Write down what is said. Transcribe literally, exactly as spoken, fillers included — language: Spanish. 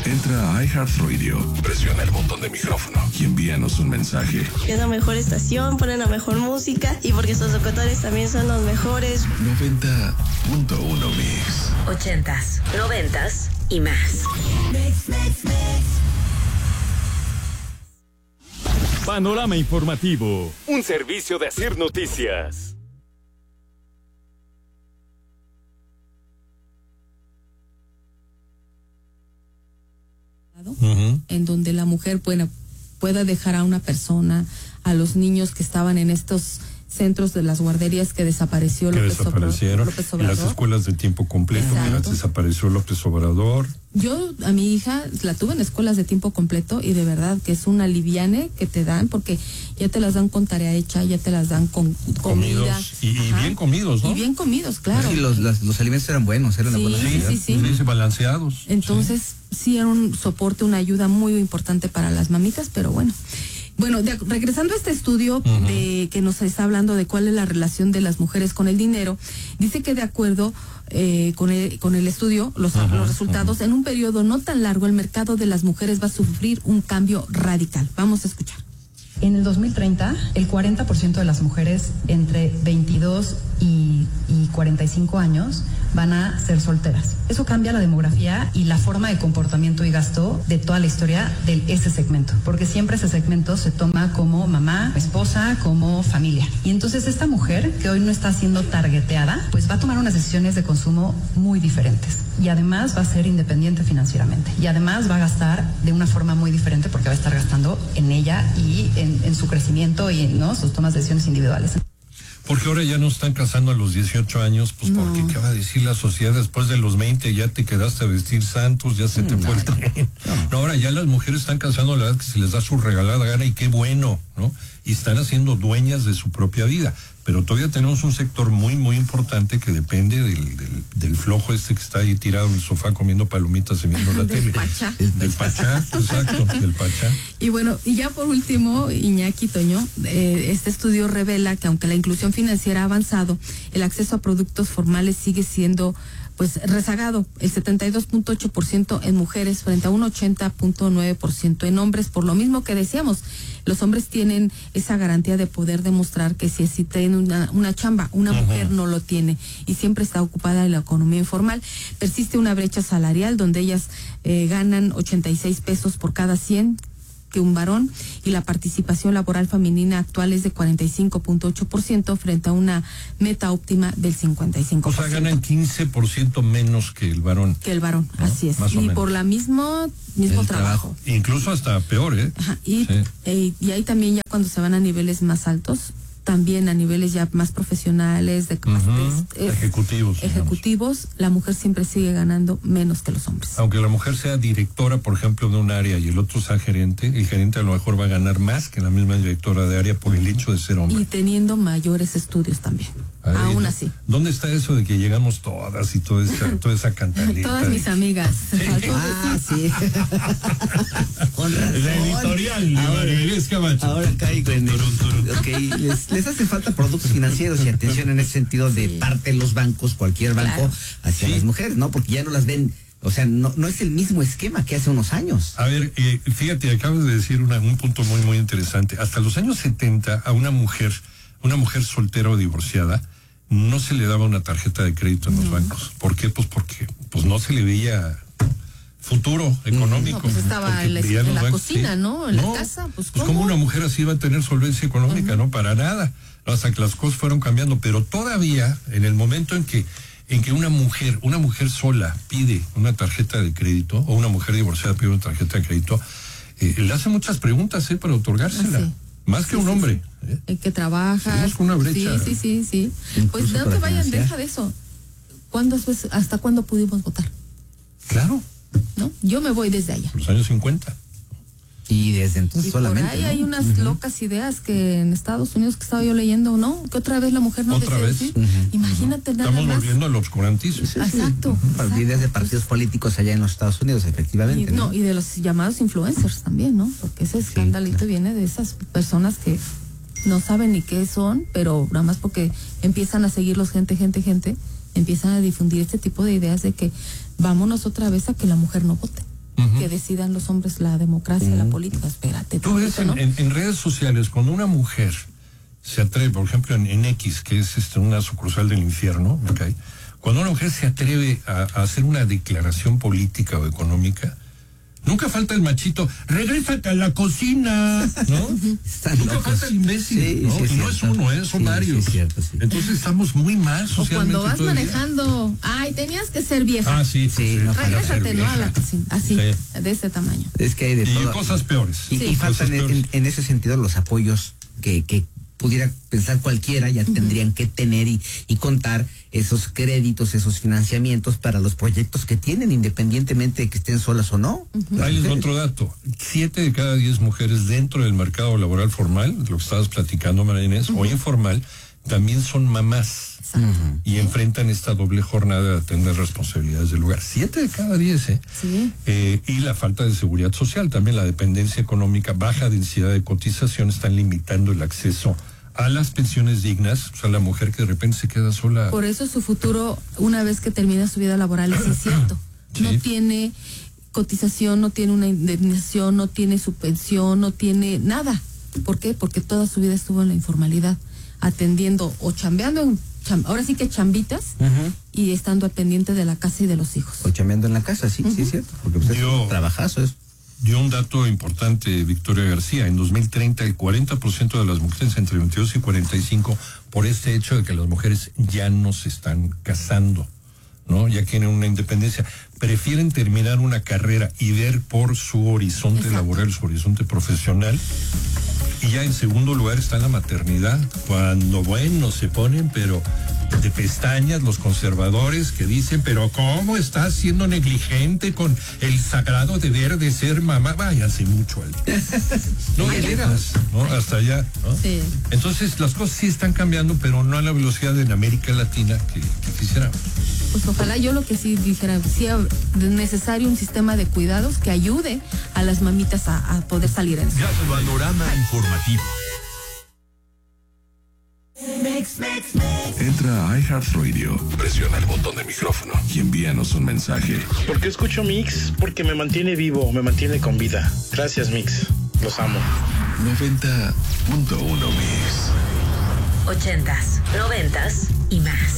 Entra a iHeartRadio, presiona el botón de micrófono y envíanos un mensaje. Es la mejor estación, ponen la mejor música y porque sus locutores también son los mejores. noventa punto uno Mix. Ochentas, noventas y más. Mix, mix, mix. Panorama informativo, un servicio de Asir Noticias. Uh-huh. En donde la mujer pueda, pueda dejar a una persona, a los niños que estaban en estos centros de las guarderías que desapareció que López, desaparecieron, López Obrador. En las escuelas de tiempo completo, que las desapareció López Obrador. Yo a mi hija la tuve en escuelas de tiempo completo y de verdad que es una liviane que te dan porque ya te las dan con tarea hecha, ya te las dan con comida. Y, y bien comidos, ¿no? Y bien comidos, claro. Sí, los, los, los alimentos eran buenos, eran sí, de buena calidad. Sí, sí, sí. sí, balanceados. Entonces, sí. sí era un soporte, una ayuda muy importante para las mamitas, pero bueno. Bueno, de, regresando a este estudio uh-huh. de que nos está hablando de cuál es la relación de las mujeres con el dinero, dice que de acuerdo eh, con, el, con el estudio, los, uh-huh, los resultados, uh-huh. en un periodo no tan largo, el mercado de las mujeres va a sufrir un cambio radical. Vamos a escuchar. En el dos mil treinta, el cuarenta por ciento de las mujeres entre veintidós y, y cuarenta y cinco años van a ser solteras. Eso cambia la demografía y la forma de comportamiento y gasto de toda la historia de ese segmento, porque siempre ese segmento se toma como mamá, esposa, como familia. Y entonces esta mujer, que hoy no está siendo targeteada, pues va a tomar unas decisiones de consumo muy diferentes. Y además va a ser independiente financieramente. Y además va a gastar de una forma muy diferente porque va a estar gastando en ella y en, en su crecimiento y en, ¿no?, sus tomas de decisiones individuales. Porque ahora ya no están casando a los dieciocho años, pues no. Porque ¿qué va a decir la sociedad? Después de los veinte ya te quedaste a vestir santos, ya se te no, fue el tren. No. no, ahora ya las mujeres están casando a la edad que se les da su regalada gana y qué bueno, ¿no? Y están haciendo dueñas de su propia vida. Pero todavía tenemos un sector muy, muy importante que depende del, del, del flojo este que está ahí tirado en el sofá comiendo palomitas y viendo la del tele. Pachá. El, del Pachá, exacto, del Pachá. Y bueno, y ya por último, Iñaki, Toño, eh, este estudio revela que aunque la inclusión financiera ha avanzado, el acceso a productos formales sigue siendo pues rezagado, el setenta y dos punto ocho por ciento en mujeres frente a un ochenta punto nueve por ciento en hombres, por lo mismo que decíamos, los hombres tienen esa garantía de poder demostrar que si, si tienen una, una chamba, una uh-huh. mujer no lo tiene y siempre está ocupada en la economía informal. Persiste una brecha salarial donde ellas eh, ganan ochenta y seis pesos por cada cien que un varón y la participación laboral femenina actual es de cuarenta y cinco punto ocho por ciento frente a una meta óptima del cincuenta y cinco por ciento. O sea, ganan quince por ciento menos que el varón. Que el varón, ¿no? Así es. Más y por la mismo mismo trabajo. trabajo. Incluso hasta peor, ¿eh? Ajá. Y, sí. eh, y ahí también ya cuando se van a niveles más altos, también a niveles ya más profesionales, de, uh-huh. de, de ejecutivos. Ejecutivos, digamos. La mujer siempre sigue ganando menos que los hombres. Aunque la mujer sea directora, por ejemplo, de un área y el otro sea gerente, el gerente a lo mejor va a ganar más que la misma directora de área por el hecho de ser hombre. Y teniendo mayores estudios también. Ahí, aún así. ¿Dónde está eso de que llegamos todas y toda esa, toda esa cantaleta? Todas mis amigas. Sí. Ah, sí. Con razón. La editorial de Maribel Camacho. Ahora caigo en el... Okay. Les, les hace falta productos financieros y atención en ese sentido de sí. parte de los bancos, cualquier banco, claro. hacia sí. las mujeres, ¿no? Porque ya no las ven... O sea, no, no es el mismo esquema que hace unos años. A ver, eh, fíjate, acabas de decir una, un punto muy, muy interesante. Hasta los años setenta, a una mujer, una mujer soltera o divorciada, no se le daba una tarjeta de crédito en no. los bancos. ¿Por qué? Pues porque pues no se le veía futuro económico. No, pues estaba en la, en la cocina, sí. ¿no? En no, la casa, pues ¿cómo? Pues como una mujer así iba a tener solvencia económica, uh-huh. ¿no? Para nada. Hasta que las cosas fueron cambiando. Pero todavía, en el momento en que en que una mujer, una mujer sola pide una tarjeta de crédito, o una mujer divorciada pide una tarjeta de crédito, eh, le hace muchas preguntas, ¿eh? Para otorgársela. Ah, sí. Más que sí, un sí, hombre. Sí. ¿Eh? ¿En qué trabajas? Con una brecha. Sí, sí, sí, sí. Pues no te vayan, deja de eso. ¿Cuándo, pues, hasta cuándo pudimos votar? Claro. ¿No? Yo me voy desde allá. Los años cincuenta. Y desde entonces y solamente. Por ahí ¿no? hay unas uh-huh. locas ideas que en Estados Unidos que estaba yo leyendo, ¿no? Que otra vez la mujer no ¿Otra desea vez? decir. Uh-huh. Imagínate nada Estamos más. volviendo al obscurantismo. Sí, sí, exacto. Uh-huh. exacto. Ideas de partidos políticos allá en los Estados Unidos, efectivamente. Y, ¿no? no, y de los llamados influencers también, ¿no? Porque ese escandalito sí, claro. viene de esas personas que no saben ni qué son, pero nada más porque empiezan a seguirlos gente, gente, gente, empiezan a difundir este tipo de ideas de que vámonos otra vez a que la mujer no vote. uh-huh. que decidan los hombres la democracia, uh-huh. la política. Espérate. Tú ves en, ¿no? en, en redes sociales, cuando una mujer se atreve, por ejemplo, en, en X, que es este, una sucursal del infierno, ¿okay? Cuando una mujer se atreve a, a hacer una declaración política o económica, nunca falta el machito, regrésate a la cocina, ¿no? Están nunca locos. Falta el imbécil, sí, ¿no? Sí, y no es uno, ¿eh? Son sí, varios. Sí, cierto, sí. Entonces estamos muy mal socialmente. O cuando vas manejando, ay, tenías que ser vieja. Ah, sí, sí. sí. No, regrésate, ¿no? A la cocina, así, sí. de ese tamaño. Es que hay de y todo. cosas peores. Y, sí. y faltan en, en, en ese sentido los apoyos que, que pudiera pensar cualquiera, ya uh-huh. tendrían que tener y, y contar esos créditos, esos financiamientos para los proyectos que tienen, independientemente de que estén solas o no. Uh-huh. Ahí les doy otro dato. Siete de cada diez mujeres dentro del mercado laboral formal, lo que estabas platicando, María Inés, uh-huh. o informal, también son mamás. Uh-huh. Y enfrentan esta doble jornada de atender responsabilidades del lugar. Siete de cada diez, ¿eh? Sí. Eh, y la falta de seguridad social, también la dependencia económica, baja densidad de cotización, están limitando el acceso a las pensiones dignas, o sea, la mujer que de repente se queda sola. Por eso su futuro, una vez que termina su vida laboral, es incierto. Sí. No tiene cotización, no tiene una indemnización, no tiene su pensión, no tiene nada. ¿Por qué? Porque toda su vida estuvo en la informalidad, atendiendo o chambeando, en cham, ahora sí que chambitas, uh-huh. y estando al pendiente de la casa y de los hijos. O chambeando en la casa, sí, uh-huh. sí es cierto, porque usted es un trabajazo eso. Dio un dato importante, Victoria García. En dos mil treinta, el cuarenta por ciento de las mujeres entre veintidós y cuarenta y cinco, por este hecho de que las mujeres ya no se están casando, ¿no? Ya tienen una independencia. Prefieren terminar una carrera y ver por su horizonte Exacto. laboral, su horizonte profesional. Y ya en segundo lugar está la maternidad, cuando, bueno, se ponen, pero de pestañas los conservadores que dicen, pero ¿cómo estás siendo negligente con el sagrado deber de ser mamá? Váyanse mucho al... No, de veras, ¿no? Hasta allá, ¿no? Sí. Entonces las cosas sí están cambiando, pero no a la velocidad en América Latina que, que quisiéramos. Pues ojalá yo lo que sí dijera, sí es necesario un sistema de cuidados que ayude a las mamitas a, a poder salir en eso. Panorama informativo. Entra a iHeartRadio, presiona el botón de micrófono y envíanos un mensaje. ¿Por qué escucho Mix? Porque me mantiene vivo, me mantiene con vida. Gracias, Mix. Los amo. noventa punto uno Mix. Ochentas, noventas y más.